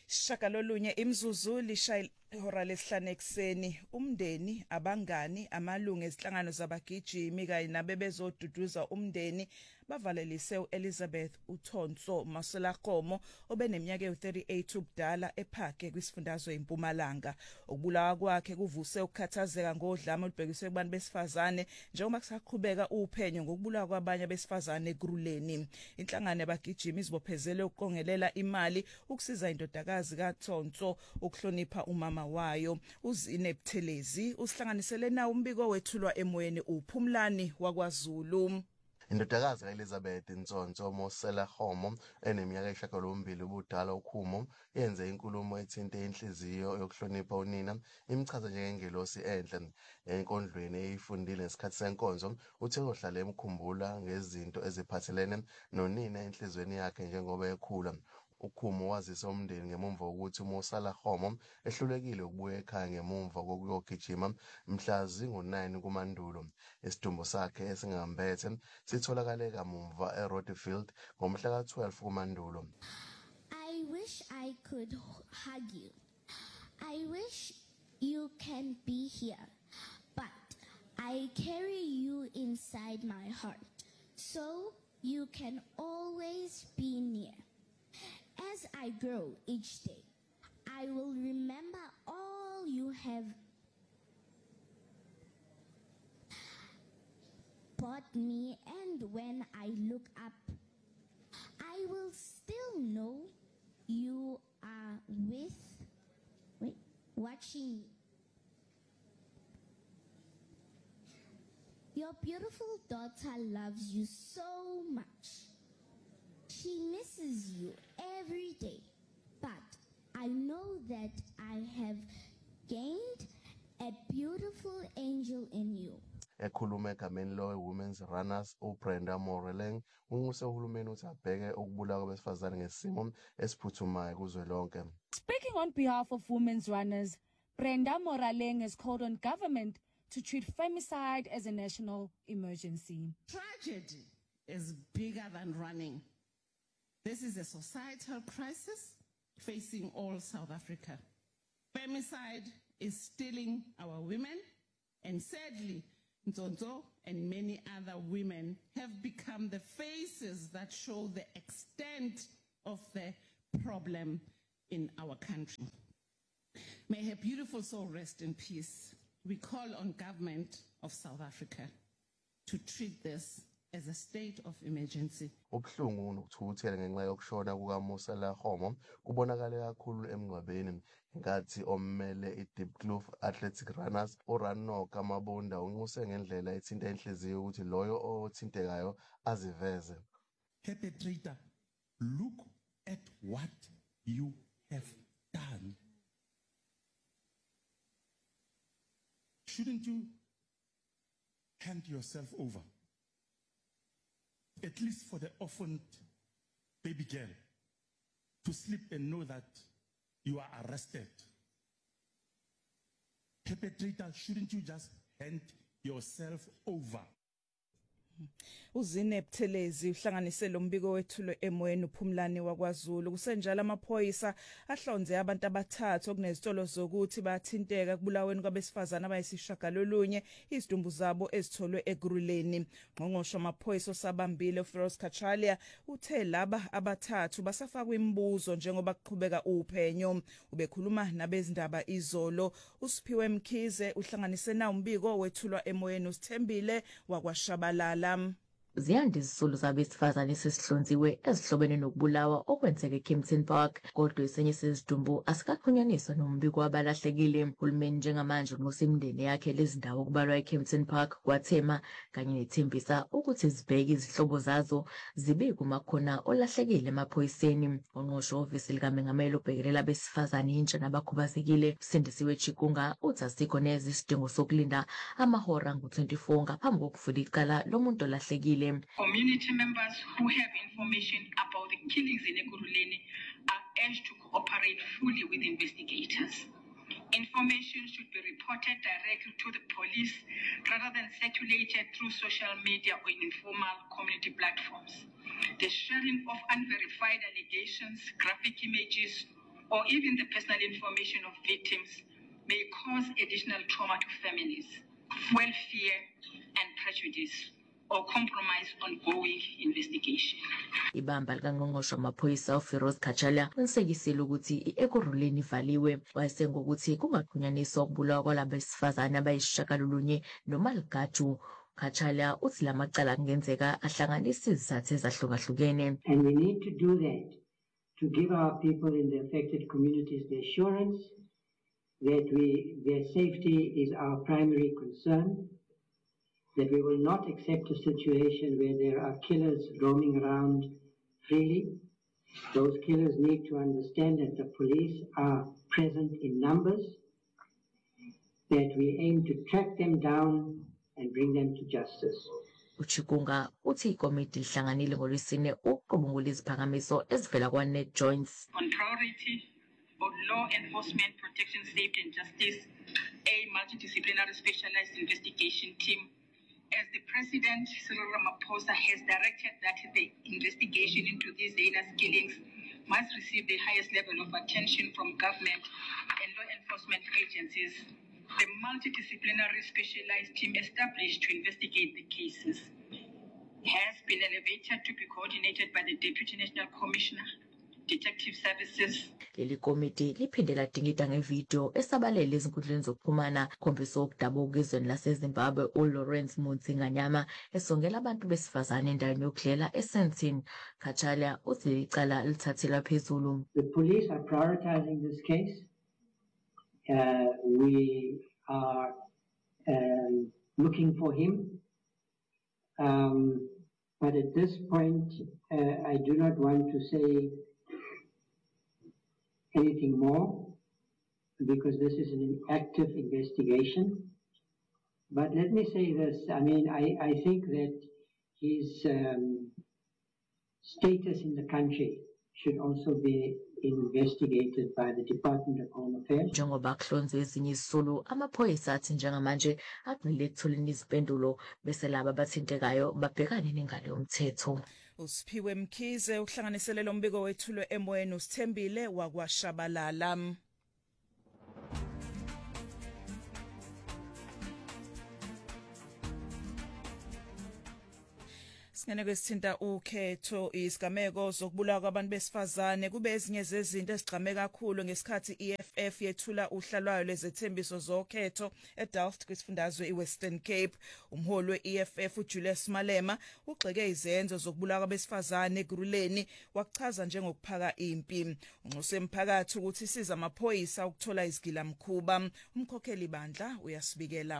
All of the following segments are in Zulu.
Shakalolunye imzuzu lishaya ihora lesihlanu ekseni umndeni abangani amalungu ezinhlangano zabagijimi kanye nabebezoduduza umndeni bavalelise uElizabeth uThonso Maselakhomo obeneminyaka ewu38 ubudala ePhake kwisifundazwe eMpumalanga. Ukubulawa kwakhe kuvuse ukukhathazeka ngodlame olubhekiswe kubantu besifazane njengoba kusaqhubeka uphenyo ngokubulawa kwabanye besifazane eGruleni. Inhlangano yabagijimi izibophezele ukuqongelela imali ukusiza indodakazi kaThonso ukuhlonipha umama wayo. Uzine Buthelezi usihlanganisele nawo umbiko wethulwa emoyeni uPhumlani wakwaZulu. Indodakazi kaElizabeth Ntsonto Moselakhomo eneminyaka eyisishiyagalombili ubudala ukhumo yenze inkulumo ethinte inhliziyo yokuhlonipha unina imchaza njengengelosi enhle enkondlweni eyifundile ngesikhathi senkonzo. Uthe uhlala emkhumbula ngezinto eziphathelene nonina enhlizweni yakhe njengoba ekhula. Ukhumo wazisa umndeni ngemumva ukuthi uMoselakhomo ehlulekile ukubuya ekhaya ngemumva kokuyogijima mhla zingu-9 kuMandulo. Isidumbu sakhe esingambethe sitholakale kamumva eRodefield ngomhla ka-12 kuMandulo. I wish I could hug you. I wish you can be here, but I carry you inside my heart, so you can always be near. As I grow each day, I will remember all you have brought me, and when I look up, I will still know you are watching me. Your beautiful daughter loves you so much. She misses you every day, but I know that I have gained a beautiful angel in you. Ekhuluma egameni lo-Women's Runners uBrenda Moreleng unxuse uhulumeni ukuthi abheke ukubulawa kwabesifazane ngesimo esiphuthumayo kuzwelonke. Speaking on behalf of Women's Runners, Brenda Moreleng has called on government to treat femicide as a national emergency. Tragedy is bigger than running. This is a societal crisis facing all South Africa. Femicide is stealing our women, and sadly, Ntsonto and many other women have become the faces that show the extent of the problem in our country. May her beautiful soul rest in peace. We call on government of South Africa to treat this as a state of emergency. Ubuhlungu nokuthukuthela ngenxa yokushona kukaMoselakhomo kubonakale kakhulu emngcwabeni ngathi ommele iDiepkloof Athletic Runners uRanoka Mabunda unxuse ngendlela ethinta inhliziyo ukuthi loyo othintekayo aziveze. Perpetrator, look at what you have done. Shouldn't you hand yourself over? At least for the orphaned baby girl, to sleep and know that you are arrested. Perpetrator, shouldn't you just hand yourself over? Uzine Buthelezi uhlanganisele umbiko wethulwe emoyeni uPhumlani wakwaZulu. Kusenjalo amaphoyisa ahlonze abantu abathathu okunezitolo zokuthi bathinteka kubulaweni kwabesifazana abayisishagalolunye izidumbu zabo ezitholwe eGruleni. Ngqongqoshe amaphoyisa osabambile uFeroz Kachalia uthe laba abathathu basafakwa imibuzo njengoba kuqhubeka uphenyo. Ubekhuluma nabezindaba izolo. Usiphiwe Mkhize uhlanganise na umbiko wethulwa emoyeni uSithembile wakwaShabalala. Ziyanda izisulu zabesifazane sesihlonziwe ezihlobene nokubulawa okwenzeka eKempton Park, kodwa esenye sezidumbu asikakhunyaniswa nombiko wabalahlekile. Uhulumeni njengamanje unxusa imindeni yakhe lezindawo kubalwa eKempton Park kwaThema kanye nethembisa ukuthi zibheke izihlobo zazo zibe kumakhona olahlekile emaphoyiseni. Ungqongqoshe ofisi likaMengameli obhekelela abesifazane intsha nabakhubazekile Sindisiwe Chikunga uthi asikho neze isidingo sokulinda amahora ngu-24 ngaphambi kokuvula icala lomuntu olahlekile. Community members who have information about the killings in Ekurhuleni are urged to cooperate fully with investigators. Information should be reported directly to the police rather than circulated through social media or informal community platforms. The sharing of unverified allegations, graphic images, or even the personal information of victims may cause additional trauma to families, fuel fear and prejudice, or compromise ongoing investigation. Ibamba likangqongqoshe wamaphoyisa uFiroz Khatshala uqinisekisile ukuthi i-Ekurhuleni ivaliwe wayesengokuthi kungaxhunyaniswa ukubulawa kwalabo besifazane abayisishiyagalolunye noma ligaju. Khatshala uthi la macala kungenzeka ahlanganisa izizathu ezahlukahlukene. And we need to do that to give our people in the affected communities the assurance that their safety is our primary concern, that we will not accept a situation where there are killers roaming around freely. Those killers need to understand that the police are present in numbers, that we aim to track them down and bring them to justice. Uchikunga uthi ikomiti lihlanganile ngolwesine ukuqhubungula iziphakamiso ezivela kwa-Net Joints. On priority of law enforcement, protection, safety and justice, a multidisciplinary specialized investigation team. As the President, Cyril Ramaphosa, has directed that the investigation into these heinous killings must receive the highest level of attention from government and law enforcement agencies, the multidisciplinary specialized team established to investigate the cases has been elevated to be coordinated by the Deputy National Commissioner, Detective Services. Leli komiti liphinde ladingida ngevideo esabalele ezinkundleni zokuxhumana khombisa ukudabuka ezweni laseZimbabwe uLawrence Mutsinganyama esongela abantu besifazane endaweni yokudlela eSandton. Khatshala uthi icala lithathelwa phezulu. The police are prioritizing this case. We are looking for him. But at this point, I do not want to say anything more because this is an active investigation. But let me say this, I mean, I think that his status in the country should also be investigated by the Department of Home Affairs. Njengoba kuhlonzwe ezinye izisulu, amaphoyisa athi njengamanje agxile ekutholeni izimpendulo bese laba abathintekayo babhekane nengalo yomthetho. Usiphiwe Mkhize uhlanganiselelo umbiko wethulwe emoyeni uSithembile wakwaShabalala. Singene kwesithinta ukhetho isigameko zokubulawa kwabantu besifazane kube ezinye zezinto ezigcame kakhulu ngesikhathi EFF yethula uhlalwayo lezethembiso zokhetho eDelft kwisifundazwe iWestern Cape. Umholi weEFF uJulius Malema ugxeke izenzo zokubulawa kwabesifazane eGuruleni wakuchaza njengokuphaka impi. Unxuse emphakathi ukuthi isiza amaphoyisa ukuthola izigilamkhuba. Umkhokheli bandla uyasibikela.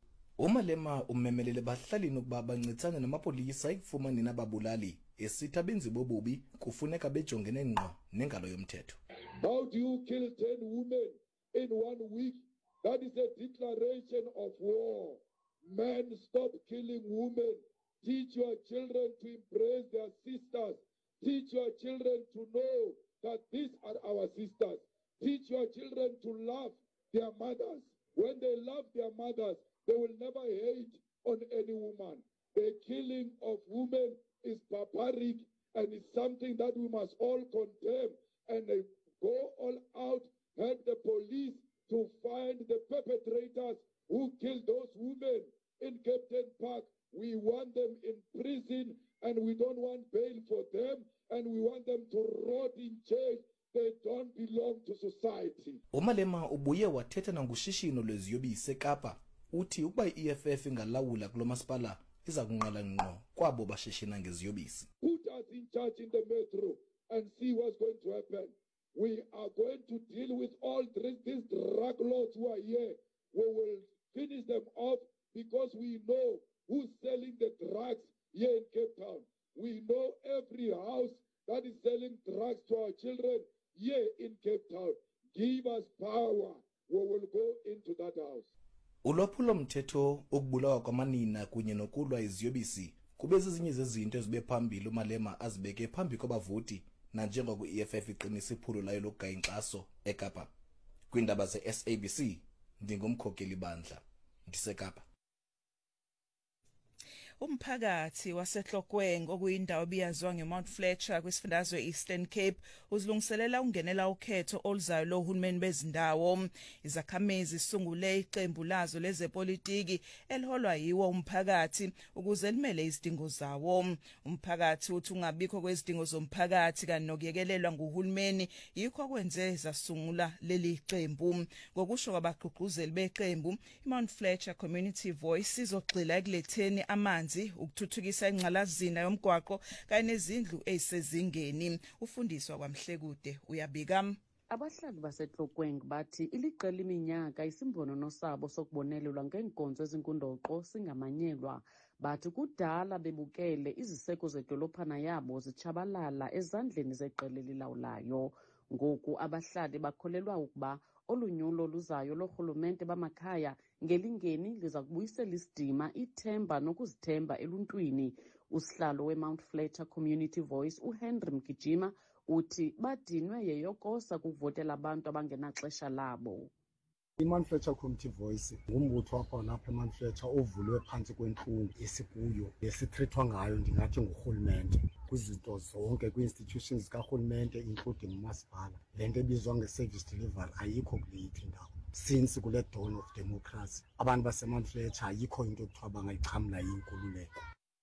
Umalema umemelele bahlalini ukuba bancitsane namapolisa ekufumaneni ababulali esithi abenzi bobubi kufuneka bejongene ngqo nengalo yomthetho. How do you kill 10 women in 1 week? That is a declaration of war. Men, stop killing women. Teach your children to embrace their sisters. Teach your children to know that these are our sisters. Teach your children to love their mothers. When they love their mothers, they will never hate on any woman. The killing of women is barbaric and it's something that we must all condemn and go all out, help the police to find the perpetrators who killed those women in Captain Park. We want them in prison and we don't want bail for them and we want them to rot in jail. They don't belong to society. Umalema ubuye wathetha nangushishino lweziyobisi eKapa. Uthi ukuba iEFF ingalawula kulo masipala iza kunqala ngqo kwabo bashishina ngeziyobisi. Put us in charge in the metro and see what's going to happen. We are going to deal with all these drug lords who are here. We will finish them off because we know who's selling the drugs here in Cape Town. We know every house that is selling drugs to our children here in Cape Town. Give us power. We will go into that house. Ulwaphulo mthetho ukubulawa kwamanina kunye nokulwa iziyobisi kube ezinye zezinto ezibe phambili uMalema azibeke phambi kwabavoti nanjengoko iEFF iqinisa iphulo layo lokugaya inkxaso eKapa. Kwindaba zeSABC ndingumkhokheli bandla ndiseKapa. Umphakathi waseHlokweng okuyindawo ebiyaziwa ngeMount Fletcher kwisifundazwe Eastern Cape uzilungiselela ungenela ukhetho oluzayo lohulumeni bezindawo. Izakhamizi sisungule iqembu lazo lezepolitiki eliholwa yiwo umphakathi ukuze limele izidingo zawo. Umphakathi uthi ungabikho kwezidingo zomphakathi kanti nokuyekelelwa nguhulumeni yikho kwenze zasungula leli qembu. Ngokusho kwabagqugquzeli beqembu, iMount Fletcher Community Voice izogxila ekuletheni amanzi ukuthuthukisa ingqalazina yomgwaqo kanye nezindlu ezisezingeni. Ufundiswa kwaMhlekude uyabika. Abahlali baseHlokweng bathi iliqela iminyaka isimbono sabo sokubonelelwa ngeenkonzo ezingundoqo singamanyelwa. Bathi kudala bebukele iziseko zedolophana yabo zitshabalala ezandleni zeqela elilawulayo. Ngoku abahlali bakholelwa ukuba olunyulo luzayo lorhulumente bamakhaya ngelingeni liza kubuyisela isidima, ithemba nokuzithemba eluntwini. Usihlalo weMount Fletcher Community Voice uHenry Mgijima uthi badinwe yeyokosa kuvotela abantu abangenaxesha labo. iMount Fletcher Community Voice ngumbutho apha lapha eMount Fletcher ovulwe phantsi kwentlungu esikuyo esitrithwa ngayo ndingathi ngurhulumente kwizinto zonke kwi-institutions zikarhulumente including umasipala. Le nto ebizwa nge-service delivery ayikho kuleyiphi indawo. Since kule dawn of democracy abantu baseMount Fletcher ayikho into ekuthiwa bangayixhamla yinkululeko.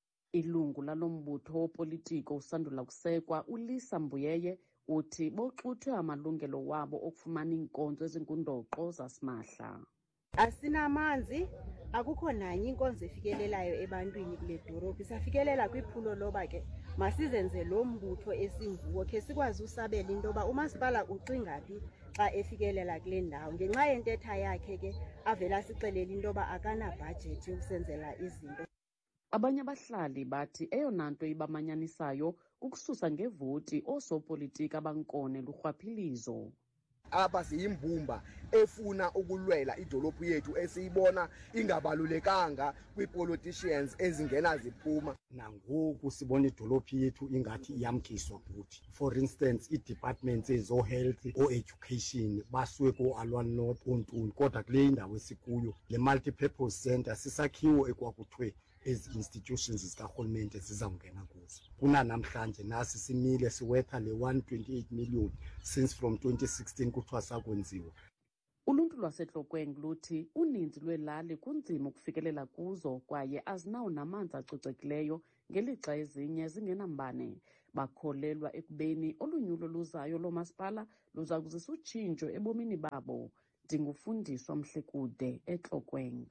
Ilungu lalombutho wopolitiko usandula kusekwa uLisa Mbuyeye uthi boxuthwe amalungelo wabo okufumana iinkonzo ezingundoqo zasimahla. Asinamanzi, akukho nanye inkonzo efikelelayo ebantwini kule dolophu. Safikelela kwiphulo loba ke masizenze lo mbutho esinguwo khe sikwazi usabela into yoba umasipala ucinga phi xa efikelela kule ndawo. Ngenxa yentetha yakhe ke avela sixelela into yoba akanabhajethi yokusenzela izinto. Abanye abahlali bathi eyona nto ibamanyanisayo kukususa ngevoti oosopolitiki abankone lurhwaphilizo. Apha siyimbumba efuna ukulwela idolophu yethu esiyibona ingabalulekanga kwi-politicians ezingena ziphuma. Nangoku sibona idolophu yethu ingathi iyamkiswa kuthi. For instance, i-departments ezo-health o-education basuke ko-Alwan North ontuni, kodwa kule indawo esikuyo le multi-purpose center sisakhiwo ekwakuthiwe ezi institutions zikarhulumente zizawungena kuzo. Kunanamhlanje nasi simile siwetha le 128 million since from 2016 kuthiwa sakwenziwa. Uluntu lwaseHlokweng luthi uninzi lweelali kunzima ukufikelela kuzo kwaye azinawo namanzi acocekileyo ngelixa ezinye zingenambane. Bakholelwa ekubeni olunyulo luzayo lomasipala luza kuzisa utshintsho ebomini babo. Ndingufundiswa Mhlekude eHlokweng.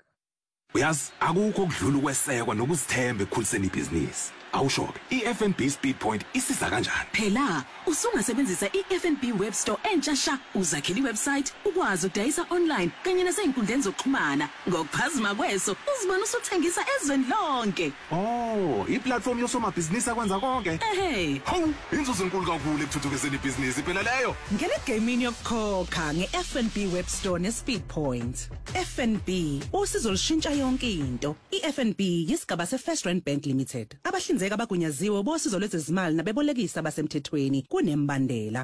Uyazi akukho ukudlula ukwesekwa nokuzithemba ekukhuliseni ibhizinisi. Awusho-ke i-FNB Speedpoint isiza kanjani? Phela usungasebenzisa i-FNB Web Store entsha uzakhela iwebsite ukwazi ukudayisa online kanye nasey'nkundleni zokuxhumana. Ngokuphazima kweso uzibona usuthengisa ezweni lonke. Oh, iplatform yosomabhizinisi akwenza konke. Ehe. Hawu, inzuzo enkulu kakhulu ekuthuthukiseni ibhizinisi phela leyo. Ngele gaming yokukhokha nge-FNB Web Store ne-Speedpoint. FNB usizo lushintsha yonke into. I-FNB yisigaba se-First Rand Bank Limited. Abahlinzeka abagunyaziwe bosizo lwezezimali nabebolekisi abasemthethweni kunembandela.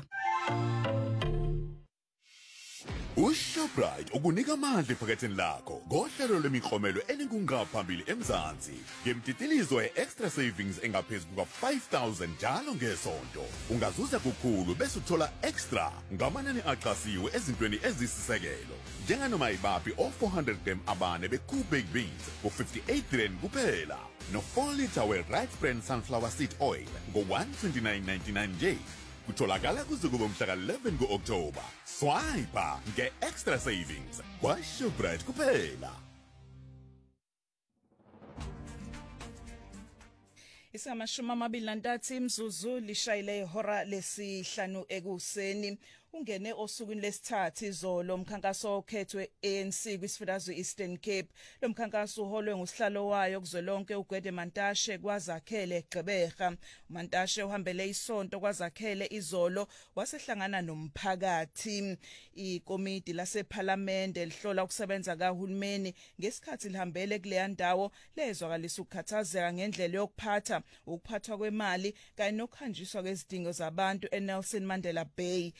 UShoprite ukunika amandla ephaketheni lakho ngohlelo lemiklomelo elinkungaphambili eMzansi ngemtitilizo ye-extra savings engaphezulu kuka-5,000 njalo ngesonto. Ungazuza kukhulu bese uthola extra ngamanani axhasiwe ezintweni ezisisekelo njenganoma ibaphi o-400 abane be-Cool Baked Beans ngo-58 Rand kuphela no-4 litre we-Right Brand Sunflower Seed Oil ngo-129.99 nje. Kutholakala kuze kube mhla ka-11 ku-Oktoba. Swipe nge-extra savings kwaShoprite kuphela. Isamashumi 23 imzuzu lishayile ihora lesihlanu ekuseni. Ungene osukwini lesithathu izolo umkhankaso okhethwe ANC kwisifundazwe Eastern Cape. Lo mkhankaso uholwe ngusihlalo wayo kuzwelonke uGwede Mantashe kwazakhele Gqeberha. Mantashe uhambele isonto kwazakhele izolo wasehlangana nomphakathi. Ikomiti laseParliament lihlola ukusebenza kahulumeni ngesikhathi lihambele kuleya ndawo lezwakalisa ukukhathazeka ngendlela yokuphatha, ukuphathwa kwemali kanye nokuhanjiswa kwezidingo zabantu eNelson Mandela Bay.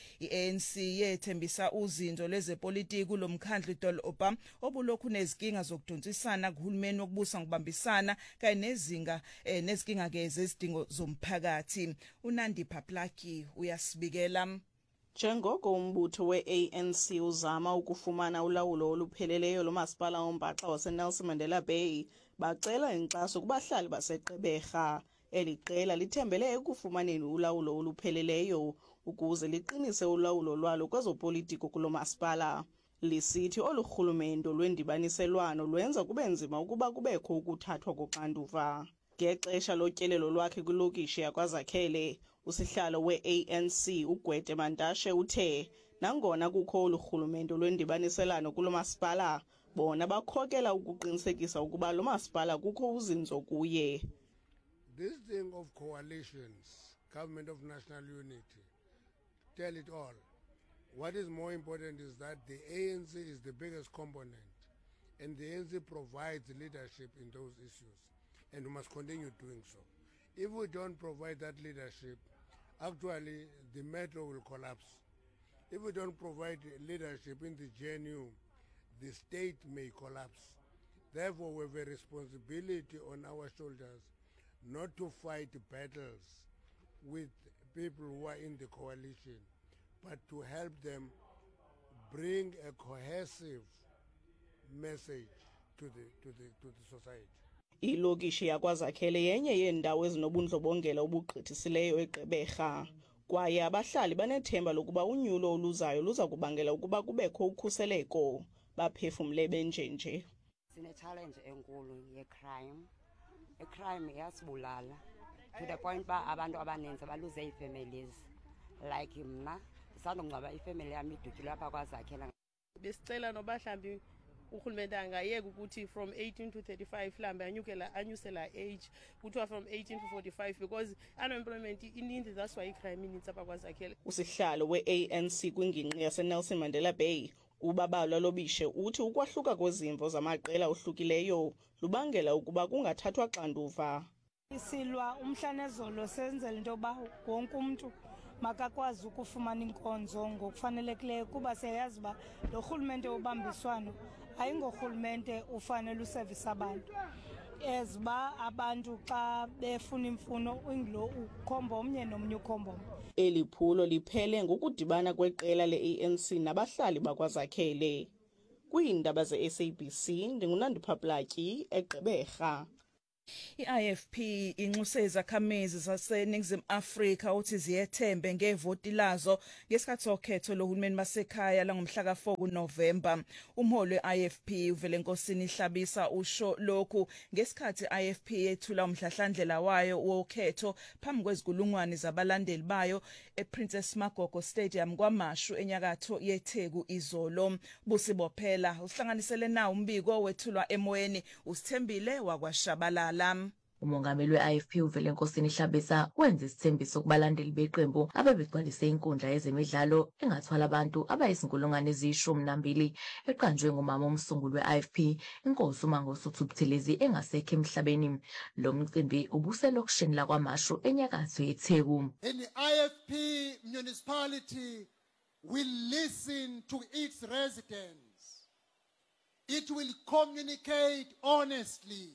i-ANC yethembisa uzinzo lwezepolitiki kulomkhandlu idolobha obulokhu nezinkinga zokudonsisana kuhulumeni wokubusa ngokubambisana kanye nezinkinga ke zezidingo zomphakathi. uNandi Paplaki uyasibikela. Njengoko umbutho we-ANC uzama ukufumana ulawulo olupheleleyo lomasipala ombaxa waseNelson Mandela Bay, bacela inkxaso kubahlali baseGqeberha. Eli qela lithembele ekufumaneni ulawulo olupheleleyo ukuze liqinise ulawulo lwalo kwezopolitiko kulo masipala. Lisithi olu rhulumente lwendibaniselwano lwenza kube nzima ukuba kubekho ukuthathwa koxanduva. Ngexesha lotyelelo lwakhe kwilokishi yakwaZakhele, usihlalo we-ANC uGwede Mantashe uthe nangona kukho olu rhulumente lwendibaniselano kulo masipala, bona bakhokela ukuqinisekisa ukuba lo masipala kukho uzinzo kuye. This thing of coalitions, government of national unity, tell it all. What is more important is that the ANC is the biggest component, and the ANC provides leadership in those issues, and we must continue doing so. If we don't provide that leadership, actually the metro will collapse. If we don't provide leadership in the GNU, the state may collapse. Therefore, we have a responsibility on our shoulders not to fight battles with people who are in the coalition, but to help them bring a cohesive message to the society. Ilokishi yakwaZakhele yenye yendawo ezinobundlobongela obugqithisileyo eGqeberha, kwaye abahlali banethemba lokuba unyulo oluzayo luza kubangela ukuba kubekho ukhuseleko. Baphefumle benjenje. Sine-challenge enkulu ye-crime. I-crime iyasibulala to the point ba abantu abaninzi baluze ii-families. Like mna ndisandongcwaba ifamily yami idutyulwe apha kwaZakhele. Besicela noba mhlawumbi urhulumente angayeka ukuthi from 18 to 35 mhlawumbi anyuse la age kuthiwa from 18 to 45 because unemployment ininzi, that's why i-crime inintsi apha kwaZakhele. Usihlalo we-ANC kwingingqi yaseNelson Mandela Bay uBabalwa Lobishe uthi ukwahluka kwezimvo zamaqela ohlukileyo lubangela ukuba kungathathwa xanduva. Isilwa umhlanezolo senzela into yoba wonke umuntu makakwazi ukufumana inkonzo ngokufanelekileyo kuba siyayazi uba lo rhulumente wobambiswano ayingorhulumente ufanele uservice abantu. Eziba abantu xa befuna imfuno inglo ukhomba omnye nomnye ukhomba omnye. Eli phulo liphele ngokudibana kweqela le-ANC nabahlali bakwaZakhele. Kwiindaba ze-SABC ndinguNandi Paplaki eGqeberha. I-IFP inxuse izakhamizi zaseNingizimu Afrika uthi ziyethembe ngevoti lazo ngesikhathi sokhetho lohulumeni basekhaya langomhla ka-4 kuNovemba. Umholi we-IFP uVelenkosini Hlabisa usho lokhu ngesikhathi i-IFP yethula umhlahlandlela wayo wokhetho phambi kwezikulungwane zabalandeli bayo ePrincess Magogo Stadium kwaMashu enyakatho yeTheku izolo. Busibophela uhlanganisele nawo umbiko wethulwa emoyeni usithembile wakwaShabalala. Umongameli we-IFP uVelenkosini Hlabisa wenza isithembiso kubalandeli beqembu abebegcwalise inkundla yezemidlalo engathwala abantu abayizinkulungwane eziyishumi eqanjwe ngumama umsunguli we-IFP inkosi uMangosuthu Buthelezi engasekho emhlabeni. Lo mcimbi ubuselokishini lakwaMashu enyakatho yeTheku. And the IFP municipality will listen to its residents. It will communicate honestly.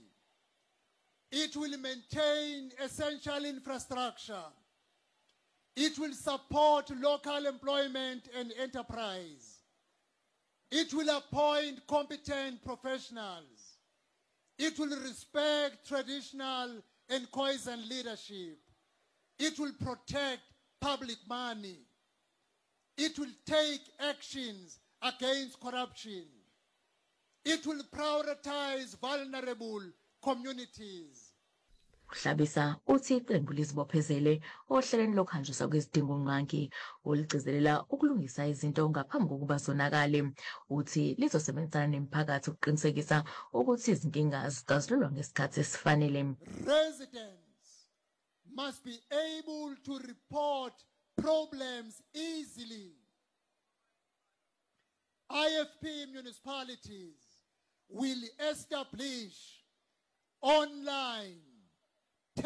It will maintain essential infrastructure. It will support local employment and enterprise. It will appoint competent professionals. It will respect traditional and cohesion leadership. It will protect public money. It will take actions against corruption. It will prioritize vulnerable communities. Hlabisa uthi iqembu lizibophezele ohlelweni lokhanjiswa kwezidingo nqangi oligcizelela ukulungisa izinto ngaphambi kokuba zonakale. Uthi lizosebenzisana nemiphakathi ukuqinisekisa ukuthi izinkinga zixazululwa ngesikhathi esifanele. Residents must be able to report problems easily. IFP municipalities will establish online,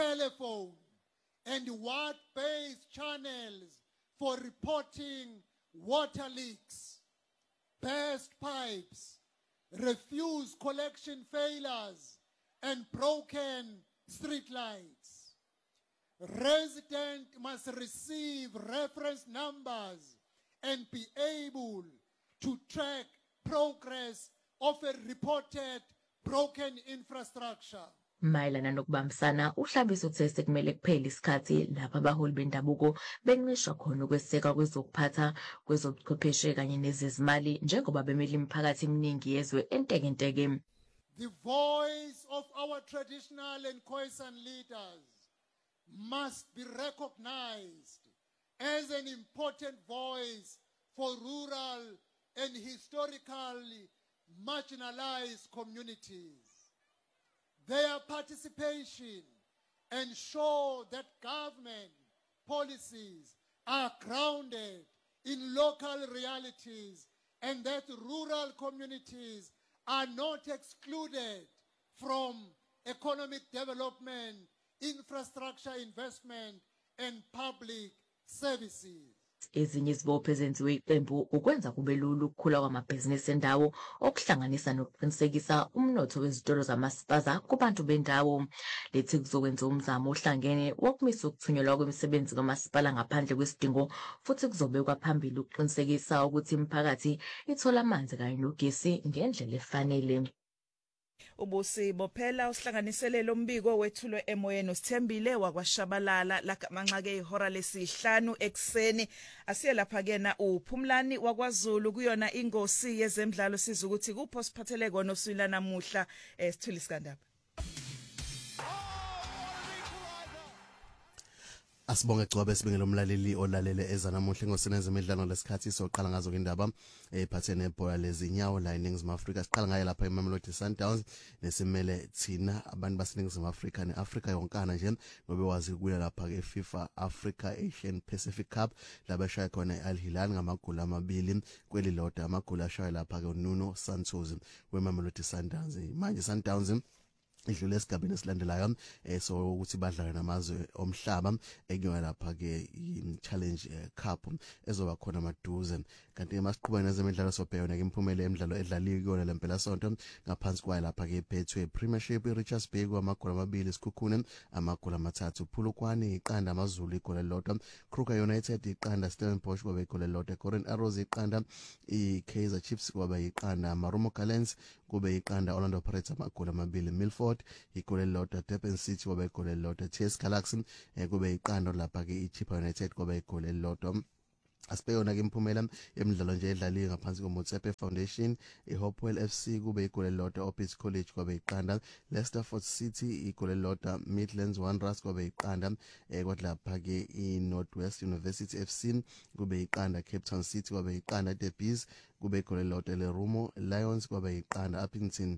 telephone, and word-based channels for reporting water leaks, burst pipes, refuse collection failures, and broken street lights. Resident must receive reference numbers and be able to track progress of a reported broken infrastructure. Mayelana nokubambisana uhlabiso uthe sekumele kuphele isikhathi lapha abaholi bendabuko benqishwa khona ukweseka kwezokuphatha kwezobuchwepheshe kanye nezezimali njengoba bemele imiphakathi eminingi yezwe entekenteke. The voice of our traditional and Khoisan leaders must be recognized as an important voice for rural and historically marginalized communities. Their participation ensure that government policies are grounded in local realities and that rural communities are not excluded from economic development, infrastructure investment, and public services. Ezinye izibopho ezenziwe iqembu ukwenza kube lula ukukhula kwamabhizinisi endawo okuhlanganisa nokuqinisekisa umnotho wezitolo zamaspaza kubantu bendawo. Lethi kuzokwenza umzamo ohlangene wokumisa ukuthunyelwa kwemisebenzi kamasipala ngaphandle kwesidingo futhi kuzobekwa phambili ukuqinisekisa ukuthi imiphakathi ithola amanzi kanye nogesi ngendlela efanele. Ubusibo phela usihlanganiselelo umbiko wethulo emoyeni usithembile wakwashabalala lagamanxake ihora lesihlanu ekseni. Asiye lapha kena uPhumlani wakwaZulu kuyona ingosi yezemidlalo siza ukuthi kupho siphathele kona uswila namuhla sithule isikandaba. Asibonge Gcwabe sibengele umlaleli olalele ezanamuhle ngosini ezemidlalo lesikhathi soqala ngazo indaba ephathene nebhola lezinyawo la eNingizimu Afrika. Siqala ngaye lapha eMamelodi Sundowns nesimele thina abantu baseNingizimu Afrika neAfrika yonkana nje ngobe wazi ukuya lapha eFIFA Africa Asian Pacific Cup labashaya khona Al Hilal ngamagoli amabili kwelilodwa. Amagoli ashaya lapha kuNuno Santos weMamelodi Sundowns. Manje Sundowns idlule esigabeni esilandelayo so ukuthi badlala namazwe omhlaba ekuyona lapha ke i-challenge cup ezoba khona maduze. Kanti masiqhubeka nezemidlalo sobhekana ke imphumela emidlalo edlaliwe kuyona lempela sonto ngaphansi kwayo lapha ke iphethwe Premiership Richards Bay kwamagoli amabili Sikhukhune amagoli amathathu Phulukwane iqanda amaZulu igoli elilodwa Kruger United iqanda Stellenbosch kwaba igoli elilodwa Golden Arrows iqanda iKaizer Chiefs kwaba iqanda Marumo Gallants kube iqanda Orlando Pirates amagoli amabili Milford igoli elilodwa Durban City kwaba igoli elilodwa TS Galaxy kube iqanda lapha ke iChippa United kwaba igoli elilodwa. Asibeyona ke imphumela yemidlalo nje edlaliwe ngaphansi koMotsepe Foundation iHopewell FC kube igoli elilodwa Opies College kwabe iqanda Leicester Fort City igoli elilodwa Midlands Wanderers kwabe iqanda kwathi lapha ke iNorthwest University FC kube iqanda Cape Town City kwabe iqanda The Bees kube igoli elilodwa leRumo Lions kwabe iqanda Uppington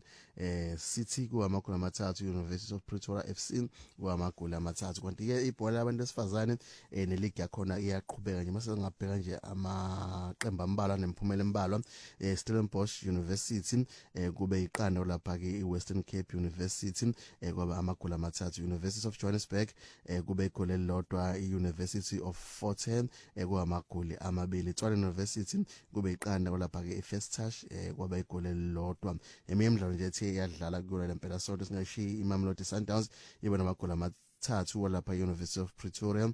City kuba amagoli amathathu University of Pretoria FC kuba amagoli amathathu. Kanti ke ibhola labantu besifazane neleague yakhona iyaqhubeka nje mase ngabheka nje amaqembu ambalwa nemphumela embalwa. Stellenbosch University kube iqanda lapha ke iWestern Cape University kwaba amagoli amathathu. University of Johannesburg kube igoli elilodwa iUniversity of Fort Hare kuba amagoli amabili. Tshwane University kube iqanda lapha ke iFirst Touch kwaba igoli elilodwa. Eminye imidlalo nje ethe yadlala kuyona lempela sonto singashi iMamelodi Sundowns ibe namagoli amathathu lapha eUniversity of Pretoria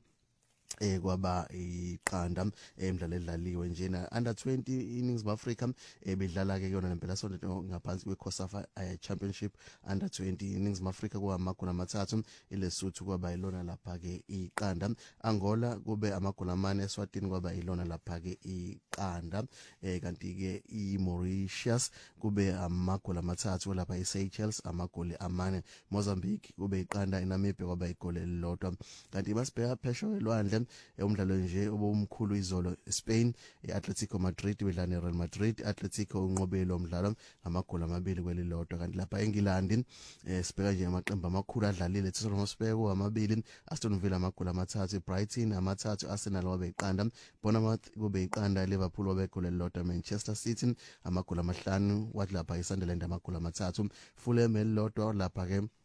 kwaba iqanda emidlalo edlaliwe njena under 20 innings Africa bedlala ke yona lempela sonto ngaphansi kweCOSAFA Championship under 20 innings Africa kuba amagoli amathathu iLesotho kwaba ilona lapha ke iqanda Angola kube amagoli amane eSwatini kwaba ilona lapha ke iqanda kanti ke iMauritius kube amagoli amathathu lapha eSeychelles amagoli amane Mozambique kube iqanda eNamibia kwaba igoli elilodwa. Kanti basibheka phesheya elwandle umdlalo nje obomkhulu izolo Spain iAtletico Madrid bedlala neReal Madrid Atletico unqobelo umdlalo amagoli amabili kwelilodwa. Kanti lapha eNgilandi sibheka nje amaqembu amakhulu adlalile Tottenham Hotspur amabili Aston Villa amagoli amathathu Brighton amathathu Arsenal wabe iqanda Bournemouth kube iqanda Liverpool wabe igoli elilodwa Manchester City amagoli amahlanu wathi lapha iSunderland amagoli amathathu Fulham elilodwa lapha ke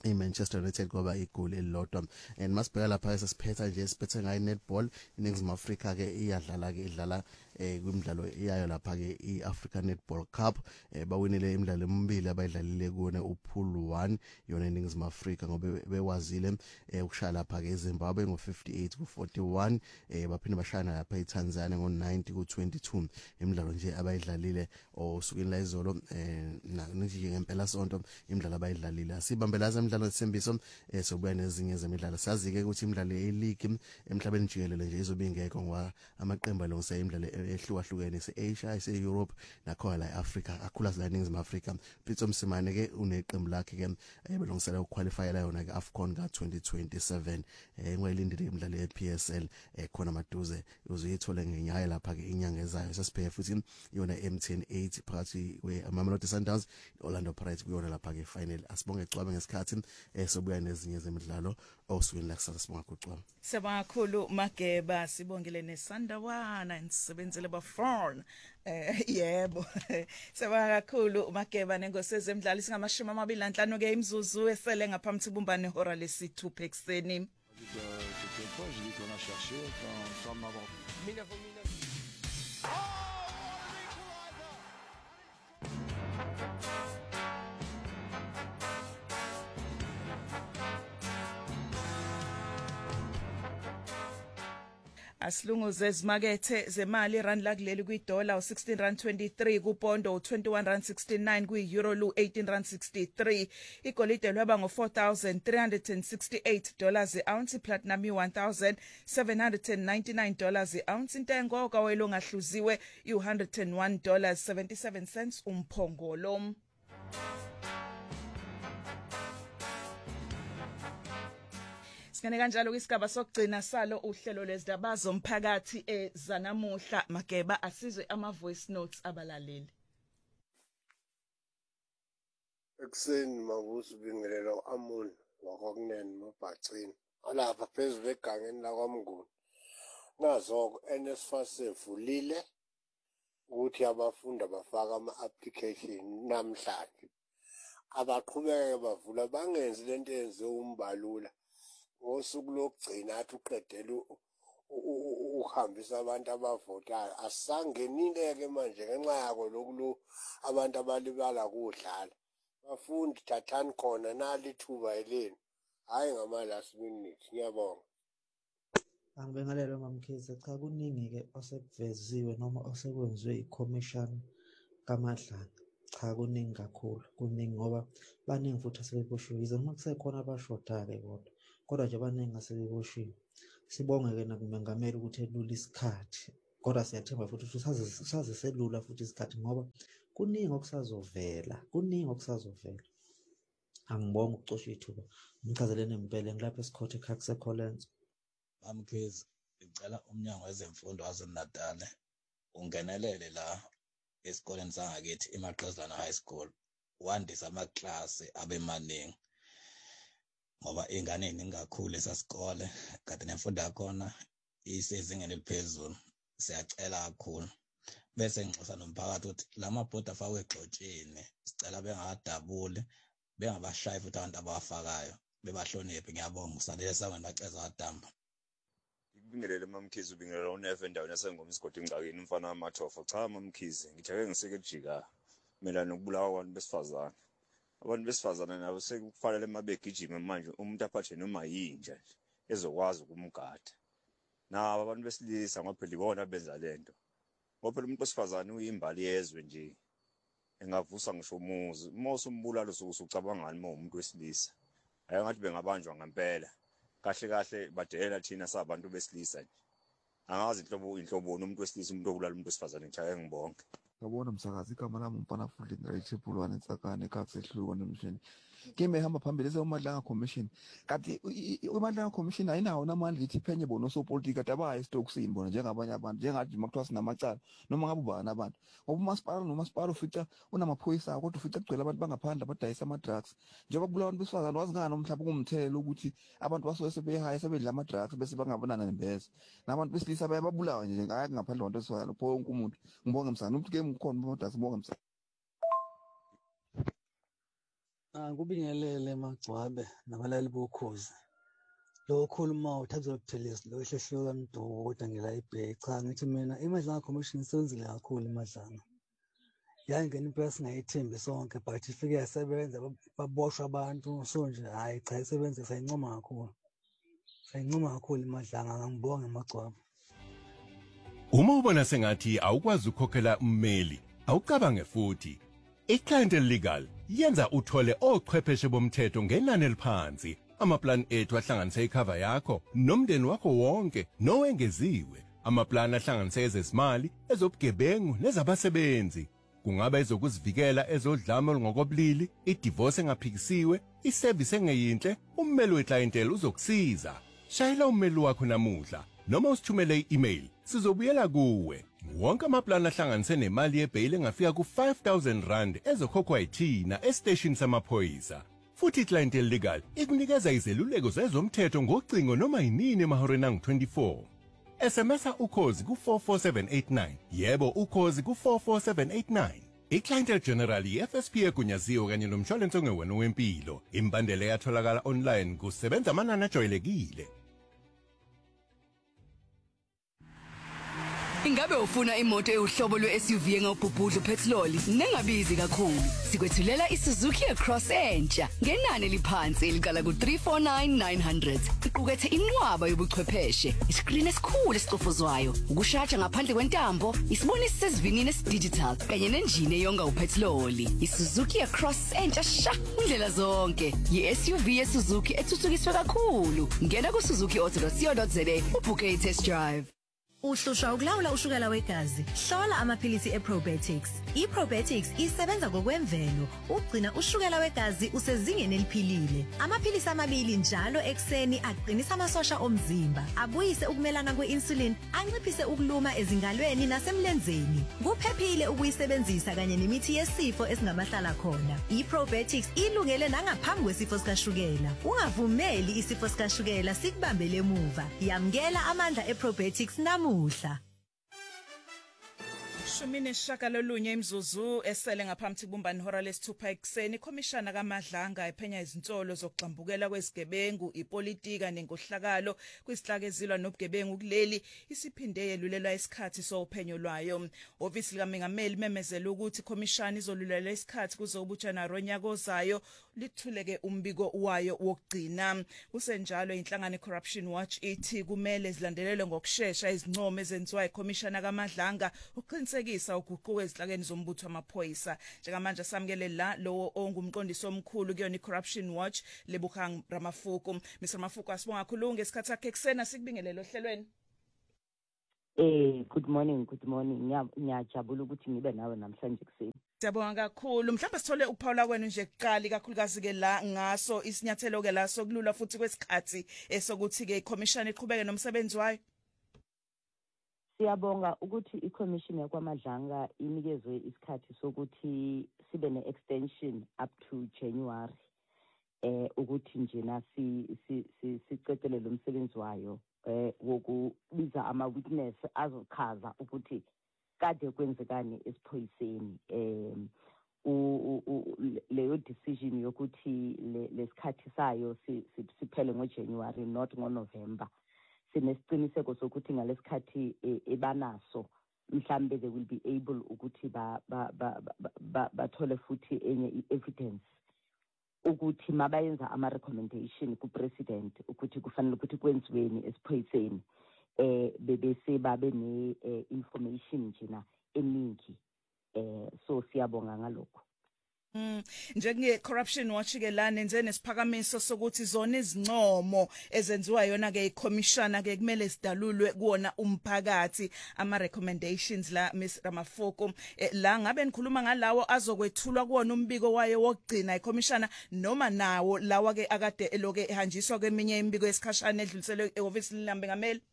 iManchester United kwaba igoli elilodwa. And masibheka lapha sesiphetha nje siphethe ngayi netball iNingizimu Afrika ke iyadlala ke idlala kwimidlalo iyayo lapha ke iAfrica Netball Cup bawinile imidlalo emibili abayidlalile kuona upool 1 yona iNingizimu Afrika ngoba bewazile ukushaya lapha ke eZimbabwe ngo58 ku41 baphinde bashana lapha eTanzania ngo90 ku22 imidlalo nje abayidlalile osukini la izolo nje ngempela sonto imidlalo abayidlalile asibambelaza imidlalo esembiso sokubuya nezinye zemidlalo sazi ke ukuthi imidlalo ye-league emhlabeni jikelele nje izobe ingekho ngoba amaqembu alungisa imidlalo ehlukahlukene se-Asia ise-Europe nakhona la eAfrica akhula la eNingizimu Afrika. Pitso Msimane ke uneqembu lakhe ke belungisela ukuqualify la yona ke AFCON ka2027 ngwayilindile imidlalo ye-PSL khona maduze uzoyithola ngenyaya lapha ke inyanga ezayo sesibheke futhi yona MTN 8 phakathi kweMamelodi Sundowns Orlando Pirates kuyona lapha ke final asibonge Cwabe ngesikhathi sobuya nezinye zemidlalo osukwini la kusasa sibonga kuCwabe. Sibonga kakhulu Mageba sibongile neSandawana nisebenzele ba-phone yebo sibonga kakhulu Mageba nengoseze emidlalo singamashumi 25 ke imzuzu esele ngaphambi sibumbane ihora lesithupha ekseni. C'était fois j'ai dit qu'on a cherché quand m'avant. Asilunguze ezimakethe zemali rand lakuleli kwidola u16.23 kupondo u21.69 kwi-euro lu18.63 igolide lwaba ngo$4,368 i-ounce platinum $1,799 i-ounce intengo kawelo ngahluziwe u$101.77 umphongolo. Sikane kanjalo kwisigaba sokugcina salo uhlelo lezindaba zomphakathi zanamuhla Mageba asizwe ama voice notes abalaleli. Ekseni mabusu bingelelo amon wakokunene mabhacini alapha phezulu egangeni la kwaMnguni nazo NSFAS evulile ukuthi abafundi abafaka ama-application namhlanje abaqhubeke bavula bangenzi lento yenze umbalula ngosuku lokugcina athi uqedela uhambisa abantu abavotayo asangenileke manje ngenxa yako lokulu abantu abalibala kudlala bafundi thathani khona nalithuba eleni hayi ngama last minute ngiyabonga. Angibingelele mamkhize cha kuningi ke osekuveziwe noma osekwenziwe iCommission kaMadlanga cha kuningi kakhulu kuningi ngoba baningi futhi asebeboshiwe yize noma kusekhona abashoda ke kodwa nje baningi asebeboshiwe. Sibonge ke nakumengameli ukuthi elula isikhathi kodwa siyathemba futhi ukuthi saziselula futhi isikhathi ngoba kuningi okusazovela angibonga ukucosha ithuba ngicazele impela ngilapha esikhothe ekhakse Collins. Mamkhize ngicela umnyango wezemfundo waseNatal ungenelele la esikoleni sangakithi iMaqezana High School wandisa amaklasi abemaningi ngoba ingane eziningi kakhulu esasikole kanti nemfundo yakhona isezingeni eliphezulu siyacela kakhulu bese ngixoxa nomphakathi ukuthi lamabhodi afakwe egxotsheni sicela bengadabuli bengabashayi futhi abantu abafakayo bebahloniphe ngiyabonga usalele sangena baceza adamba. Ngibingelele mamkhize ubingelela uNefe endaweni yasengoma isigodi ingcakini umfana wamathofo cha mamkhize ngijake ngiseke ejika mina nokubulawa kwabantu besifazane abantu besifazane nabo sekufanele mabegijime manje umuntu aphathe noma yinja nje ezokwazi ukumgada nabo abantu besilisa ngoba phela ibona benza lento ngoba phela umuntu wesifazane uyimbali yezwe nje engavusa ngisho umuzi mose umbulalo sokucabangani uma umuntu wesilisa hayi ngathi bengabanjwa ngempela kahle kahle badela thina sabantu besilisa nje angazi inhlobo umuntu wesilisa umuntu obulala umuntu wesifazane nje ngibonke. Ngabona msakazi igama lami umfana futhi ngayithepulwane etsakane kakusehlulwa nemishini kimi ehamba phambili eseUMadlanga Commission kanti uMadlanga Commission ayinawo namandla ithi phenye bona osopolitiki kade abayi stokisini bona njengabanye abantu njengathi makuthiwa sinamacala noma ngabe ubani abantu ngoba umasipala nomasipala ufica unamaphoyisa kodwa ufica kugcwele abantu bangaphandle abadayisa ama-drugs njengoba kubulawa abantu besifazane wazingana mhlawumbe kumthelo ukuthi abantu basuke sebehaya sebedla ama-drugs bese bangabonana nembeza nabantu besilisa bayababulawa nje ngaphandle kwabantu besifazane wonke umuntu ngibonge msana umuntu ke mkhona umuntu asibonge msana. Kubingelele Magcwabe nabalali bokhozi. Lo khuluma uthatha ubuthelezi lo ehlehlo kaMdumo ngela ibhek. Cha ngithi mina iMadlanga Commission isenzile kakhulu iMadlanga. Yangena impela singayithembi sonke but ifike yasebenza baboshwa abantu so nje hayi cha isebenza sayincoma kakhulu. Sayincoma kakhulu iMadlanga ngibonga Magcwabe. Uma ubona sengathi awukwazi ukukhokhela ummeli, awucabange futhi. iClientele Legal yenza uthole ochwepheshe bomthetho ngenani eliphansi. Amaplan ethu ahlanganisa icover yakho nomndeni wakho wonke nowengeziwe. Amaplan ahlanganisa ezezimali, ezobugebengu nezabasebenzi. Kungaba ezokuzivikela ezodlame ngokobulili, idivorce engaphikisiwe, iservice engeyinhle, ummeli weClientele uzokusiza. Shayela ummeli wakho namuhla noma usithumele i-email sizobuyela kuwe. Wonke amaplan ahlanganise nemali yebail engafika ku5,000 rand ezokhokhwa yithina estation samaphoyisa. Futhi iClientele Legal ikunikeza izeluleko zezomthetho ngocingo noma yinini emahoreni angu-24. SMSa ukhozi ku44789. Yebo ukhozi ku44789. iClientele General iFSP egunyaziwe kanye nomshwalense ongewena wempilo. Imbandela yatholakala online kusebenza amanani ajwayelekile. Ingabe ufuna imoto euhlobo lwe-SUV engawubhubhudla uphethiloli nengabizi kakhulu? Sikwethulela iSuzuki Cross entsha ngenani eliphansi eliqala ku349,900. Iqukethe inqwaba yobuchwepheshe, iskrini esikhulu esicofozwayo, ukushaja ngaphandle kwentambo, isibonisi sesivinini esidigital kanye nenjini eyonga uphethiloli. iSuzuki Cross entsha sha indlela zonke. Yi-SUV yeSuzuki ethuthukiswe kakhulu. Ngena ku-suzuki.co.za ubhuke i-test drive. Uhlushwa ukulawula ushukela wegazi. Hlola amaphilisi eProbetics. iProbetics isebenza ngokwemvelo, ugcina ushukela wegazi usezingeni eliphilile. Amaphilisi amabili njalo ekseni aqinisa amasosha omzimba, abuyise ukumelana kwe-insulin, anciphise ukuluma ezingalweni nasemlenzeni. Kuphephile ukuyisebenzisa kanye nemithi yesifo esingamahlala khona. iProbetics ilungele nangaphambi kwesifo sikashukela. Ungavumeli isifo sikashukela sikubambele emuva. Yamkela amandla eProbetics namuhla. Shumine shakalolunye imzuzu esele ngaphambi kubumbani hora lesithupha ekseni. Ikhomishana kaMadlanga ephenya izinsolo zokugxambukela kwezigebengu, ipolitika nenkohlakalo kwisihlakezilwa nobugebengu kuleli isiphinde yelulela isikhathi sophenyo lwayo. Ofisi likaMengameli memezela ukuthi ikhomishana izolulela isikhathi kuzobuJanuwari onyaka ozayo lithuleke umbiko wayo wokugcina. Kusenjalo inhlangano Corruption Watch ithi kumele zilandelelwe ngokusheshsha izincomo ezenziwa ikhomishana kaMadlanga uqinisekisa uguquko ezihlakeni zombutho amaphoyisa. Njengamanje samukele la lowo ongumqondisi omkhulu kuyona iCorruption Watch Lebogang Ramafuku. Mr Ramafuku asibonga kakhulu ngesikhathi sakhe eksena sikubingelele ohlelweni. Good morning. Ngiyajabula ukuthi ngibe nawe namhlanje kuseni. Siyabonga kakhulu. Mhlawumbe sithole ukuphawula kwenu nje kuqali kakhulukazi ke la ngaso isinyathelo ke la sokulula futhi kwesikhathi esokuthi ke iCommission iqhubeke nomsebenzi wayo. Siyabonga ukuthi iCommission yakwaMadlanga inikezwe isikhathi sokuthi sibe ne-extension up to January. Ukuthi nje sicecele lo msebenzi wayo wokubiza ama-witness azochaza ukuthi kade kwenzekani esiphoyiseni. Leyo decision yokuthi lesikhathi sayo siphele ngoJanuary not ngoNovember. Sinesiqiniseko sokuthi ngalesikhathi ebanaso mhlambe they will be able ukuthi bathole futhi enye evidence ukuthi mabayenza ama recommendation ku president ukuthi kufanele ukuthi kwenziweni esiphoyiseni bebese babe ne information njena eningi so siyabonga ngalokho. Njenge Corruption Watch ke la nenze nesiphakamiso sokuthi zona izincomo ezenziwa yona ke iCommission ke kumele sidalulwe kuona umphakathi ama recommendations la Ms Ramafuku la ngabe nikhuluma ngalawo azokwethulwa kuona umbiko wayo wokugcina iCommission noma nawo lawa ke akade eloke ehanjiswa kweminye imbiko esikhashana edluliselwe eoffice lilambe ngameli.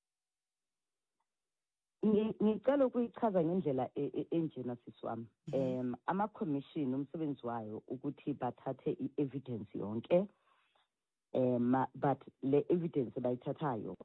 Ngicela ukuyichaza ngendlela enjena siswami. Ama-commission umsebenzi wayo ukuthi bathathe i-evidence yonke but le evidence bayithathayo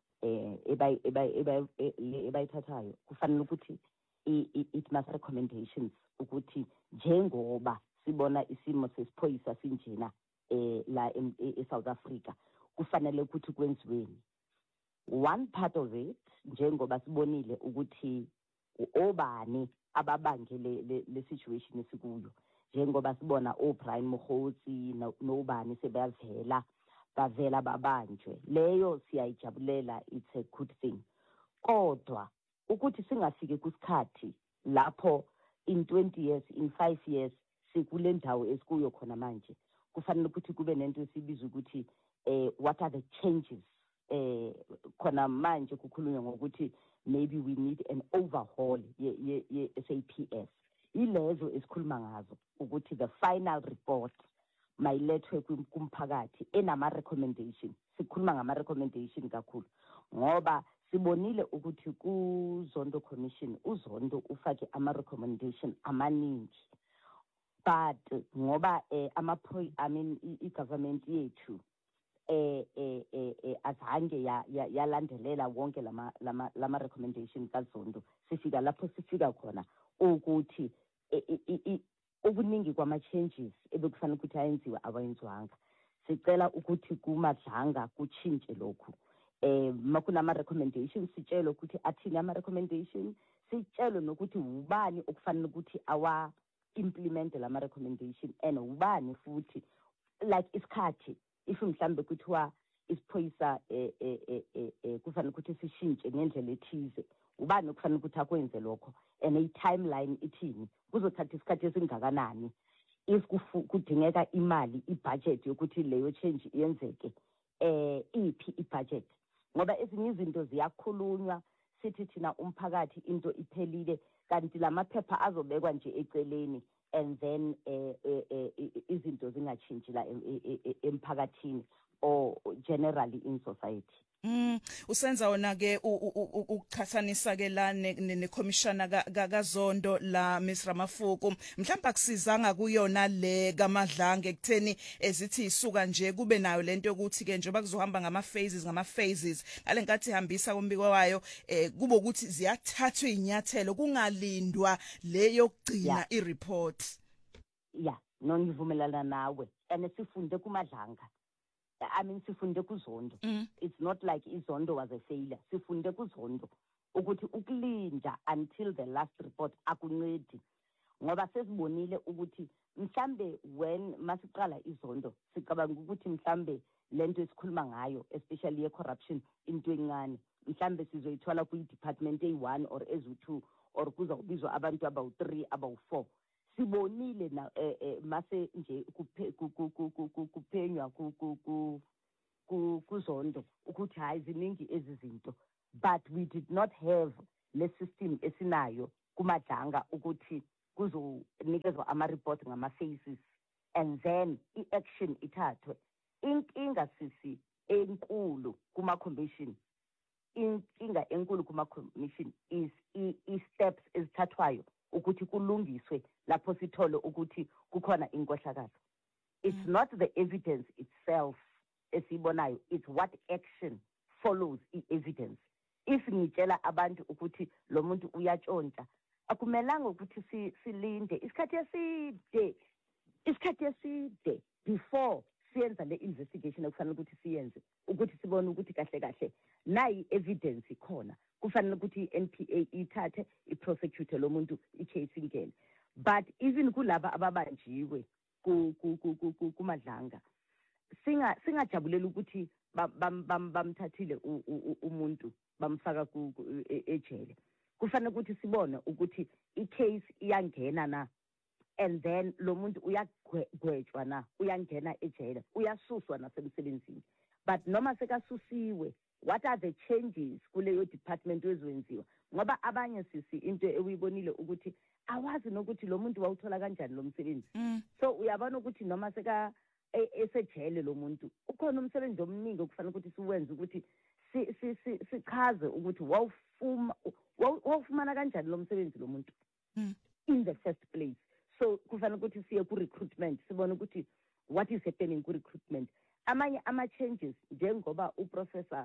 kufanele ukuthi it must recommendations ukuthi njengoba sibona isimo sesiphoyisa sinjena la eSouth Africa kufanele ukuthi kwenziweni. One part of it njengoba sibonile ukuthi obani ababangele le situation esikuyo, njengoba sibona oBrian Mogotsi nobani sebavela babanjwe, leyo siyayijabulela, it's a good thing. Kodwa ukuthi singafike kusikhathi lapho in 20 years, in 5 years sikule ndawo esikuyo khona manje, kufanele ukuthi kube nento esibiza ukuthi what are the changes khona manje kukhulunywa ngokuthi maybe we need an overhaul ye SAPS. Ilezo esikhuluma ngazo ukuthi the final report mayilethwe kumphakathi enama recommendation. Sikhuluma ngama recommendation kakhulu ngoba sibonile ukuthi ku Zondo Commission uZondo ufake ama recommendation amaningi, but ngoba i-government yethu azange yalandelela wonke lama recommendation kaZondo, sifika lapho sifika khona ukuthi ubuningi kwama changes ebekufanele ukuthi ayenziwe abayenziwanga. Sicela ukuthi kumadlanga kuchintshe lokhu. Makunama recommendations sitshele ukuthi athini ama recommendations, sitshele nokuthi ubani okufanele ukuthi awa implement lama recommendation and ubani futhi like isikhathi if mhlambe kuthiwa isiphoyisa kufanele ukuthi sishintshe ngendlela ethize, ubani okufanele ukuthi akwenze lokho and a timeline ithini, kuzothatha isikhathi esingakanani, if kudingeka imali ibudget yokuthi leyo change yenzeke iphi ibudget. Ngoba ezinye izinto ziyakhulunywa sithi thina umphakathi into iphelile kanti lamaphepha azobekwa nje eceleni and then izinto zingachintshi la emphakathini or generally in society. Usenza wona ke ukuchathanisa ke la neCommissioner kaZondo la Ms Ramafuku, mhlawumbe akusizanga kuyona le kaMadlanga ekutheni ezithi isuka nje kube nayo lento yokuthi ke njengoba kuzohamba ngama phases ngale nkathi ihambisa kombiko wayo kube ukuthi ziyathathwa inyathelo kungalindwa le yokugcina ireport. Yeah, ngivumelana nawe and sifunde kuMadlanga. I mean, sifunde kuZondo. It's not like iZondo was a failure. Sifunde kuZondo ukuthi ukulinda until the last report akuncedi. Ngoba sesibonile ukuthi mhlambe when masiqala iZondo sicabanga ukuthi mhlambe lento esikhuluma ngayo especially corruption into encane mhlambe sizoyithola ku-department A1 or ezu2 or kuzobizwa abantu abawu3 abawu4. Sibonile na mase nje kuphenywa kuZondo ukuthi hayi ziningi ezizinto, but we did not have le system esinayo kuMadlanga ukuthi kuzonikezwa ama report ngama phases and then i-action ithathwe. Inkinga sisi enkulu kuma commission, inkinga enkulu kuma commission is steps ezithathwayo ukuthi kulungiswe lapho sithole ukuthi kukhona inkohlakalo. It's not the evidence itself esibonayo, it's what action follows i-evidence. If ngitshela abantu ukuthi lo muntu uyatshontsha, akumelanga ukuthi silinde isikhathi eside before siyenza le investigation ekufanele ukuthi siyenze ukuthi sibone ukuthi kahle nayi evidence ikhona, kufanele ukuthi NPA ithathe iprosecute lo muntu icase ingene. But even kulaba ababanjiwe kuMadlanga singajabulela ukuthi bamthathile umuntu bamfaka ejele. Kufanele ukuthi sibone ukuthi icase iyangena na, and then lo muntu uyagwetshwa na, uyangena ejele, uyasuswa nasemsebenzini. But noma sekasusiwe, what are the changes kuleyo department eziwenziwa? Ngoba abanye sisi into ewuyibonile ukuthi awazi nokuthi lo muntu wawuthola kanjani lo msebenzi. So uyabona ukuthi noma seka esejele lo muntu ukhona umsebenzi omningi okufanele ukuthi siwenze ukuthi sichaze ukuthi wawufumana kanjani lo msebenzi lo muntu in the first place. So kufanele ukuthi siye ku recruitment sibone ukuthi what is happening ku recruitment. Amanye ama changes njengoba uprofessor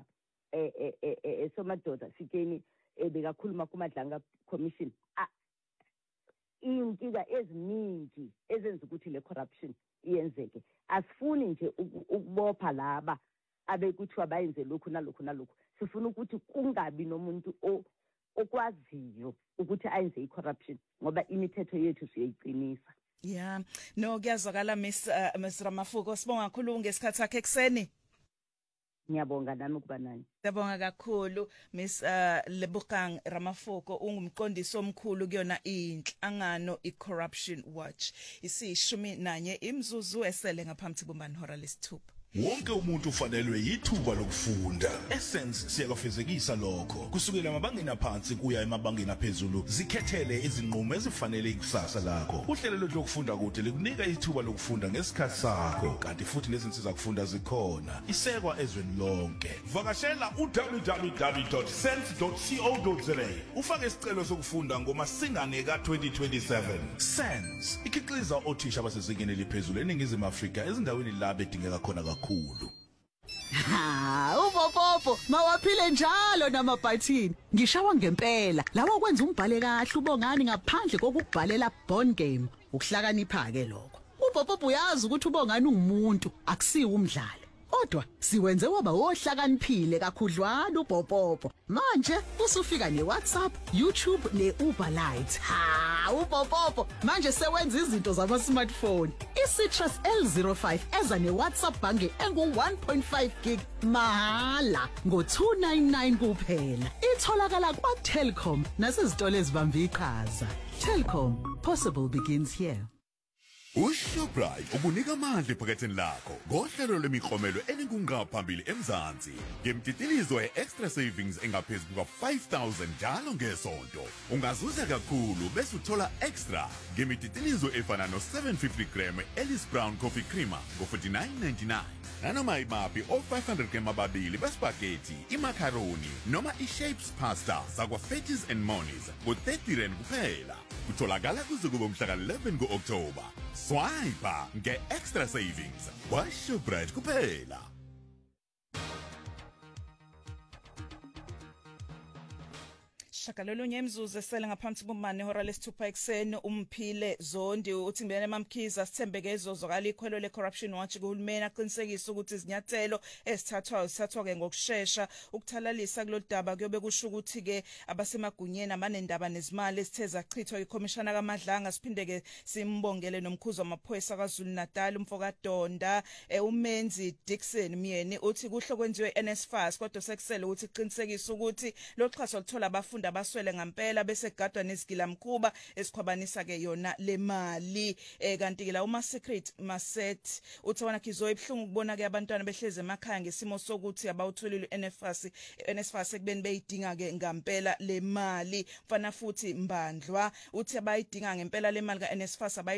Somadoda Sikeni bekakhuluma kuMadlanga Commission, inkinga eziningi ezenza ukuthi le corruption iyenzeke. Asifuni nje ukubopha laba abekuthiwa bayenze lokhu nalokhu. Sifuna ukuthi kungabi nomuntu okwaziyo ukuthi ayenze i-corruption ngoba imithetho yethu siyayiqinisa. Yeah, no kuyazwakala Miss Ramafuko, sibonga kakhulu ngesikhathi sakhe ekseni. Ngiyabonga nami ukuba nani. Siyabonga kakhulu Miss Lebogang Ramafuko, ungumqondisi omkhulu kuyona inhlangano i-Corruption Watch. Isishumi nanye imzuzu esele ngaphambi kokuba ihora lesithupha. Wonke umuntu ufanelwe yithuba lokufunda. Essence siyakufezekisa lokho. Kusukela emabangeni aphansi kuya emabangeni aphezulu, zikhethele izinqumo ezifanele ikusasa lakho. Uhlelo lokufunda kude likunika ithuba lokufunda ngesikhathi sakho, kanti futhi nezinsiza kufunda zikhona. Isekwa ezweni lonke. Vakashela www.sense.co.za. Ufake isicelo sokufunda ngoMasingane ka-2027. Sense ikhiqiza othisha abasezingeni eliphezulu eNingizimu Afrika ezindaweni la bedingeka khona kakhulu. Upopopo mawaphile njalo namabhathini ngishawa ngempela lawa kwenza umbhale kahle ubongani ngaphandle kokubhalela bond game ukuhlakanipha ke lokho. Upopopo uyazi ukuthi ubongani ungumuntu akusiwe umdlali kodwa siwenze waba ohlakaniphile kakhudlwana upopopo. Manje usufika neWhatsApp, YouTube neUber Lite. Upopopo manje sewenza izinto zama smartphone. iCitrus L05 eza neWhatsApp bange engu-1.5 gig mahala ngo-299 kuphela. Itholakala kwaTelkom nasezitolo ezibamba iqhaza. Telkom, possible begins here. UShoprite ukunika amandla ephaketheni lakho ngohlelo lemiklomelo eningungaphambili eMzansi ngemtitilizo ye-extra savings engaphezulu kuka-5,000 njalo ngesonto. Ungazuza kakhulu bese uthola extra ngemititilizo efana no-750 gram Ellis Brown Coffee Creamer ngo-49.99 nanoma imaphi o-500 gram ababili bespaghetti, imacaroni noma i-shapes pasta zakwa-Fetties and Monies ngo-30 rand kuphela. Kutholakala kuze kube mhla ka-11 ku-October. Swipe nge-extra savings kwaShoprite kuphela. Shakalolunye imzuzu esele ngaphambi komane ihora lesithupha ekseni. Umphile Zondi uthi ngibene mamkhiza sithembeke ezozokala ikhwelo le-Corruption Watch kuhulumeni aqinisekisa ukuthi izinyathelo ezithathwa ke ngokusheshsha ukuthalalisa kulolu daba kuyobe kusho ukuthi ke abasemagunyeni abanendaba nezimali ezithe zachithwa ikhomishana kaMadlanga. Siphinde ke simbongele nomkhuzo wamaphoyisa kwaZulu Natal umfoka Donda uMenzi Dixon Myeni uthi kuhle kwenziwe NSFAS kodwa sekusele ukuthi iqinisekisa ukuthi lo xhaso lithola abafundi baswele ngampela bese gadwa nezigila mkhuba esikhwabanisa ke yona le mali. Kanti ke la uma secret Maset uthi wona khizo ibhlungu ukubona ke abantwana behleze emakhaya ngesimo sokuthi abawutholile NSFAS ekubeni beyidinga ke ngampela le mali. Mfana futhi Mbandlwa uthi abayidinga ngempela le mali kaNSFAS